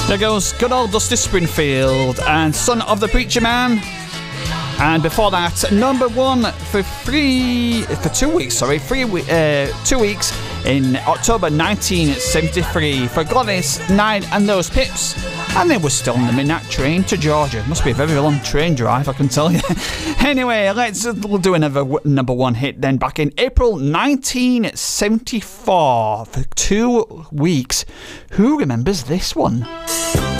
There goes good old Dusty Springfield and Son of the Preacher Man. And before that, number one for 2 weeks, 2 weeks in October 1973 for Gladys Knight and those Pips. And they were still on the midnight train to Georgia. Must be a very long train drive, I can tell you. Anyway, we'll do another number one hit then back in April 1974 for 2 weeks. Who remembers this one?